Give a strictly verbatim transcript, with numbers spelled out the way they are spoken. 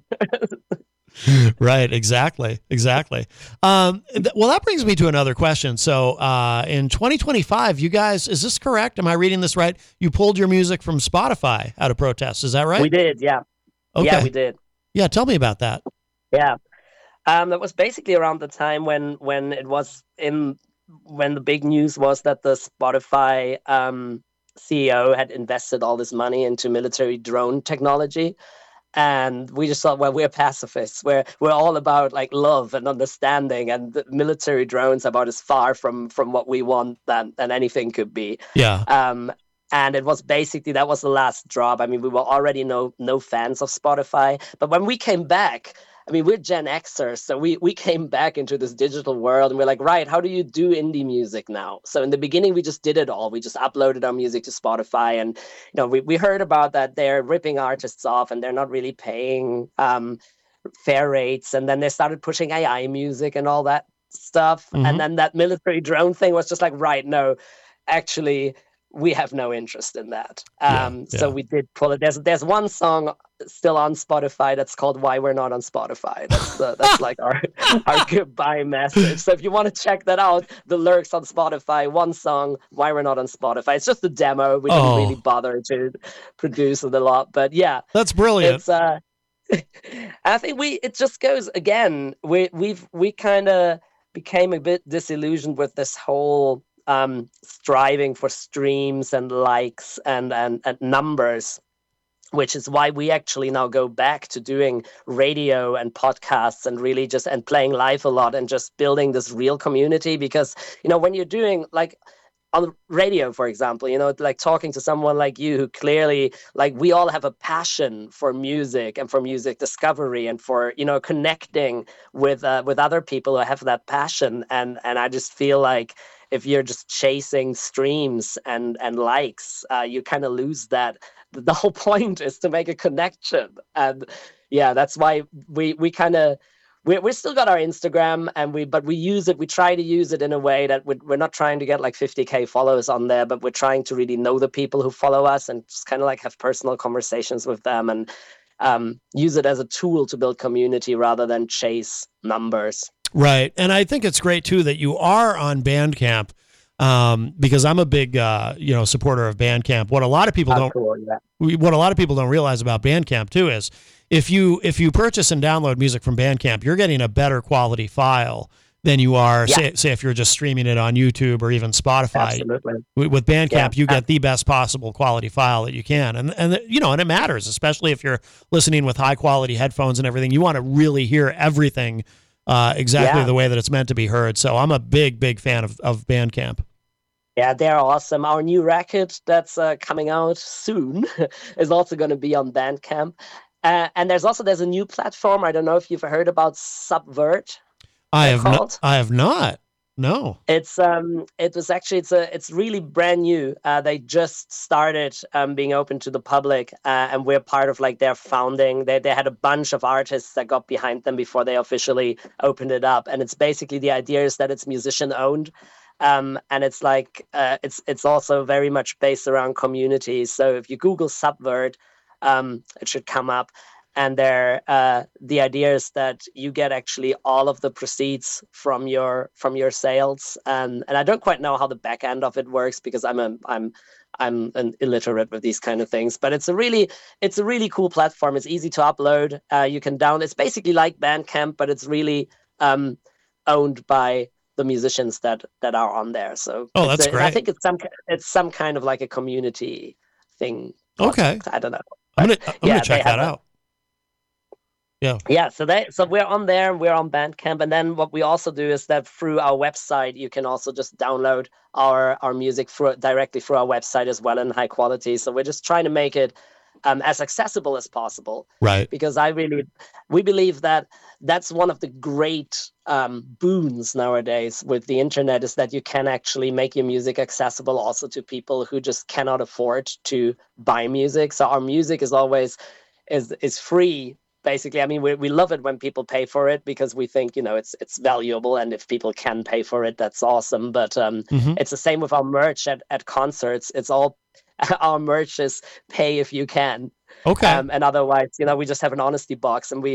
Right, exactly, exactly. Um, th- well, that brings me to another question. So, uh, in twenty twenty-five, you guys, is this correct? Am I reading this right? You pulled your music from Spotify out of protest. Is that We right? did, yeah. Yeah, we Okay. did. Yeah, tell me about that. Yeah. Um, that was basically around the time when when it was in when the big news was that the Spotify um, C E O had invested all this money into military drone technology. And we just thought, well, we're pacifists. We're we're all about like love and understanding, and the military drones are about as far from from what we want than than anything could be. Yeah. Um, and it was basically that was the last drop. I mean, we were already no no fans of Spotify, but when we came back, I mean, we're Gen Xers, so we we came back into this digital world, and we're like, right, how do you do indie music now? So in the beginning, we just did it all. We just uploaded our music to Spotify, and you know, we we heard about that they're ripping artists off, and they're not really paying um, fair rates, and then they started pushing A I music and all that stuff, and Hmm. then that military drone thing was just like, right, no, actually. We have no interest in that. Yeah. Um, so Yeah. we did pull it. There's there's one song still on Spotify that's called "Why We're Not on Spotify." That's the that's like our our goodbye message. So if you want to check that out, the lyrics on Spotify, one song, "Why We're Not on Spotify." It's just a demo. We didn't really Oh, bother to produce it a lot, but yeah, that's brilliant. it's uh, I think we it just goes again. We we've we kind of became a bit disillusioned with this whole um striving for streams and likes and and, and numbers, which is why we actually now go back to doing radio and podcasts and really just and playing live a lot and just building this real community. Because you know, when you're doing like on radio, for example, you know, like talking to someone like you who clearly, like, we all have a passion for music and for music discovery and for, you know, connecting with uh, with other people who have that passion. And and I just feel like if you're just chasing streams and and likes, uh, you kind of lose that. The whole point is to make a connection. And yeah, that's why we we kind of we we still got our Instagram, and we but we use it. We try to use it in a way that we're, we're not trying to get like fifty k followers on there, but we're trying to really know the people who follow us and just kind of like have personal conversations with them, and um, use it as a tool to build community rather than chase numbers. Right. And I think it's great too that you are on Bandcamp, um, because I'm a big, uh, you know, supporter of Bandcamp. What a lot of people How don't, cool, yeah. what a lot of people don't realize about Bandcamp too is if you, if you purchase and download music from Bandcamp, you're getting a better quality file than you are, Yeah, say, say if you're just streaming it on YouTube or even Spotify. absolutely. With with Yeah, Bandcamp, you uh, get the best possible quality file that you can, and and you know, and it matters, especially if you're listening with high quality headphones and everything. You want to really hear everything uh, exactly yeah. the way that it's meant to be heard. So I'm a big, big fan of of Bandcamp. Yeah, they're awesome. Our new record that's uh, coming out soon is also going to be on Bandcamp. Uh, and there's also there's a new platform. I don't know if you've heard about Subvert. I They're have not. called. I have not. No. It's um it was actually it's a it's really brand new. Uh, they just started um, being open to the public, uh, and we're part of like their founding. They they had a bunch of artists that got behind them before they officially opened it up. And it's basically the idea is that it's musician owned. Um, and it's like uh, it's it's also very much based around communities. So if you Google Subvert, um, it should come up. And there, uh, the idea is that you get actually all of the proceeds from your from your sales. And and I don't quite know how the back end of it works because I'm a I'm I'm an illiterate with these kind of things. But it's a really it's a really cool platform. It's easy to upload. Uh, you can down. It's basically like Bandcamp, but it's really um, owned by the musicians that that are on there. So Oh, it's that's a, I great. think it's some it's some kind of like a community thing Okay, project. I don't know, I'm but gonna I'm gonna yeah, they check that have a out. Yeah. yeah. So they so we're on there. We're on Bandcamp, and then what we also do is that through our website, you can also just download our our music through directly through our website as well in high quality. So we're just trying to make it um, as accessible as possible Right. because I really we believe that that's one of the great um, boons nowadays with the internet is that you can actually make your music accessible also to people who just cannot afford to buy music. So our music is always is is free basically. I mean, we, we love it when people pay for it because we think, you know, it's it's valuable, and if people can pay for it, that's awesome. But um Hmm. it's the same with our merch at, at concerts. It's all our merch is pay if you can, Okay. um and otherwise, you know, we just have an honesty box, and we